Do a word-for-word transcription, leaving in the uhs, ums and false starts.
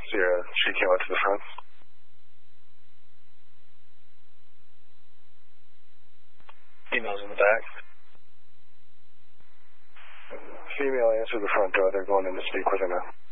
Yeah, she came out to the front. Female's in the back. Female answered the front door. They're going in to speak with her now.